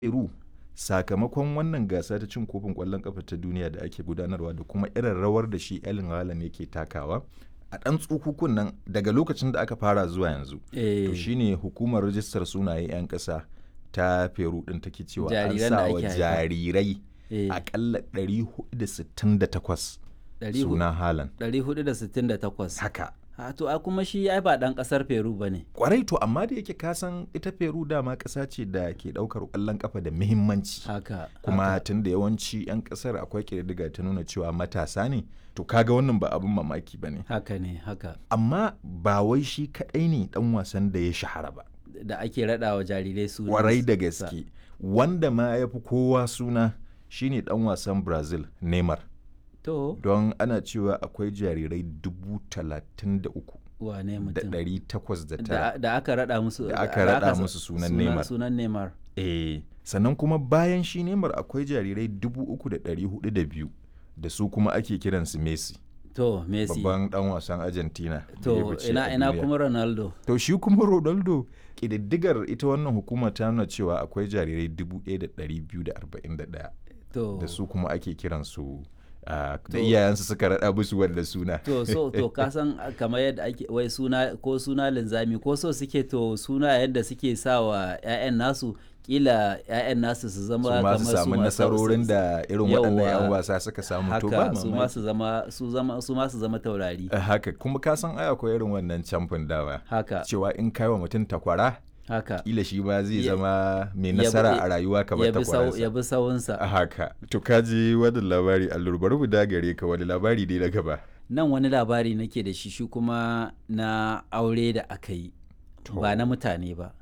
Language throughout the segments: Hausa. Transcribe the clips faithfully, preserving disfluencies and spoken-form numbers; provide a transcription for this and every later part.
Peru sakamakon wannan gasa ta cin kofin ƙwallon ƙafa ta duniya da ake gudanarwa da kuma irin rawar da shi Erling Haaland yake takawa a ɗan tsukukun nan daga lokacin da aka fara zuwa yanzu. Eh. To shine hukumar rajistar sunaye 'yan ƙasa ta Peru ɗin take cewa an Jariran sa da wa ake haifa. jarirai Eh. aƙalla ɗari huɗu da sittin da takwas Ɗari hu- suna Haaland. ɗari huɗu da sittin da takwas. Haka. Ha, to a kuma shi ai ba ɗan ƙasar Peru ba ne. Kwarai to amma da yake kasan ita Peru dama ƙasa ce da ke ɗaukar ƙwallon ƙafa da muhimmanci. Haka. Kuma haka. tun da yawanci 'yan ƙasar akwai ƙididdiga ta nuna cewa matasa ne, to kaga wannan ba abin mamaki ba ne. Haka ne, haka. Amma ba wai shi kaɗai ne ɗan wasan da ya shahara ba. Da ake raɗa wa jarirai su. Kwarai da gaske. Wanda ma ya fi kowa suna shine ɗan wasan Brazil, Neymar. To, Don ana cewa akwai jarirai dubu talatin da uku wane da mutum? ɗari takwas da Da, tara. da aka raɗa musu. Da aka raɗa sa- musu sunan Neymar. Sunan Neymar. Eh, sannan kuma bayan shi Neymar akwai jarirai dubu uku da ɗari hudu da biyu da su kuma ake kiransu Messi, To, Messi. babban ɗan wasan Argentina. da ya To, fice ina a ina duniya. kuma Ronaldo. To shi kuma Ronaldo, ƙididdigar ita wannan hukuma ta nuna cewa akwai jarirai dubu ɗaya da ɗari biyu da arba'in da ɗaya To, da su kuma ake kiransu ah, da To- iyayensu suka raɗa musu wanda suna. to so to ka san kamar yadda ake wai suna ko suna linzami ko so suke to suna yadda suke sa wa 'ya'yan nasu kila 'ya'yan nasu su zama su ma kamar su su samu ma- nasarorin da irin waɗannan 'yan Yawwa. wasa suka samu to ba haka su ma mamaki. su zama su zama su ma su zama taurari Ah, haka kuma ka san ai akwai irin wannan camfin dawa haka cewa in kai wa mutum takwara haka kila shi ma zai Ya- zama mai ya bi- nasara a rayuwa kamar ya bi sau- ya takwaransa. bi sawunsa A haka. To kaji wani labari allur bari mu dagare ka wani labari dai na gaba. nan wani labari nake da shi shi kuma na aure da aka yi To. ba na mutane ba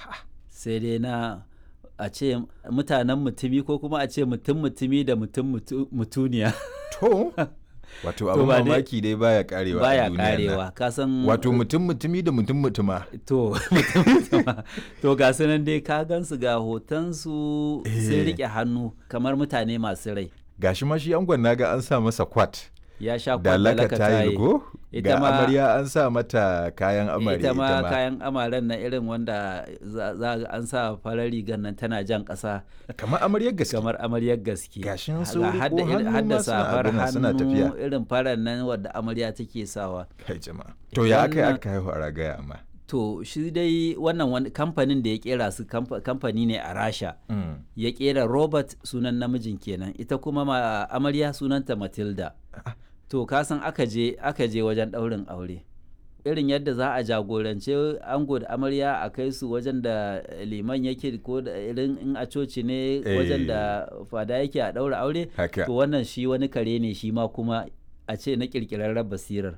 sai dai na a ce mutanen mutumi ko kuma a ce mutum mutumi da mutum mutu- mutuniya To. Wato abin ba dai- mamaki dai baya karewa a baya duniyan nan. karewa kasan Wato mutum mutumi da mutum mutuma. to mutum mutuma. to ga su nan dai ka gansu ga hotonsu sun Eh. rike hannu kamar mutane masu rai Gashi ma shi angon naga an sa masa kwat ya sha da kwallon laka tayi go. Ita Ga ma- amarya an sa mata kayan amarya ita ma kayan amaren na irin wanda za za ga an sa farar rigar nan tana jan ƙasa Kamar amaryar gaske. kamar amaryar gaske Gashin su Ga riko hadda irin- hannu hadda ma suna safar abin nan, suna hannu tafiya. irin farar nan wadda amarya take sawa Kai jama'a. To ya aka yi Wannan- aka haihu a ragaya amma. to shi dai wannan wani kamfanin da ya kera su kamfa- kamfani ne a rasha Mm. ya kera robert sunan namijin kenan ita kuma ma amarya sunanta matilda to kasan aka je aka je wajen ɗaurin aure irin yadda za a jagorance ango da amarya a kai su wajen da liman yake ko da irin in a coci ne wajen da fada yake a ɗaura aure Haka. to wannan shi wani kare ne shi ma kuma a ce na ƙirƙirarren basirar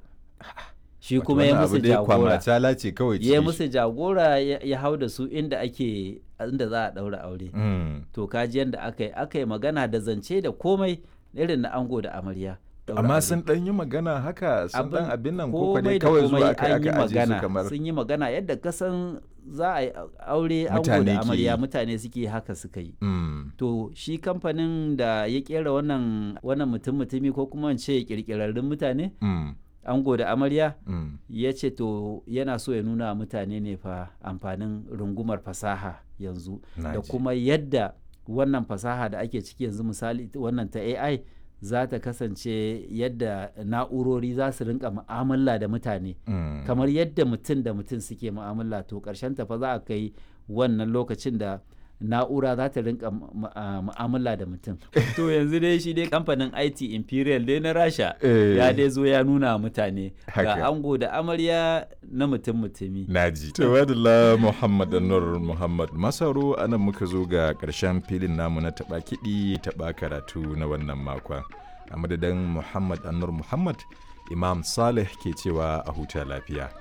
shi Wato kuma ya wannan musu abu dai jagora kwamatala ce kawai ya cikin musu jagora ya ya hau da su inda ake inda za a ɗaura aure shi. Mm. to kaji yadda aka yi aka yi magana da zance da komai irin na ango da amarya ɗaura Amma aure. sun ɗan yi magana haka sun ɗan abin nan ko komai dai da kawai komai zuwa aka an yi aka aje su magana kamar sun yi magana yadda kasan za a yi aure ango Mutane da ke amarya yi. mutane suke haka suka yi Mm. to shi kamfanin da ya kera wannan wannan mutum mutumi ko kuma in ce kirkirarrun mutane Mm. ango da amarya Mm. ya ce to yana so ya nuna wa mutane ne fa amfanin rungumar fasaha yanzu Na da ji. kuma yadda wannan fasaha da ake ciki yanzu misali wannan ta A I za ta kasance yadda na'urori za su rinka mu'amala da mutane Mm. kamar yadda mutum da mutum suke mu'amala to ƙarshen ta fa za a kai wannan lokacin da na'ura za ta rinka mu- mu- a- mu'amala da mutum to yanzu dai shi dai kamfanin I T Imperial dai na Rasha Eh. ya dai zo ya nuna wa mutane Haka. ga ango da amarya na mutum mutumi Naji. Tawadala Muhammad Anwar Muhammad Masaro anan muka zo ga ƙarshen filin namu na taɓa kiɗi taɓa karatu na wannan makon. A madadin Muhammad Anwar Muhammad, Imam Saleh ke cewa a huta lafiya.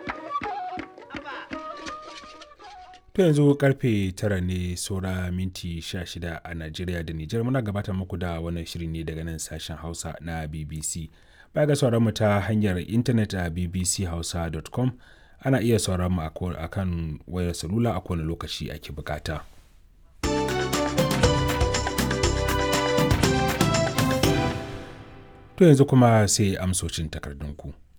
To yanzu karfe tara ne saura minti sha shida a Najeriya da Nijar muna gabatar muku da wannan shiri ne daga nan sashen Hausa na B B C. Baya ga sauran mu ta hanyar intanet a b b c hausa dot com ana iya sauran mu a ko- a kan wayar salula a kowane lokaci ake bukata. To yanzu kuma sai amsocin takardunku.